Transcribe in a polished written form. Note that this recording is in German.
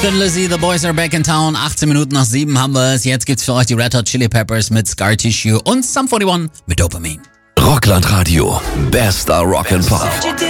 Thin Lizzy, The Boys Are Back in Town. 18 Minuten nach 7 haben wir es. Jetzt gibt's für euch die Red Hot Chili Peppers mit Scar Tissue und Sum 41 mit Dopamine. Rockland Radio. Bester Rock and Pop.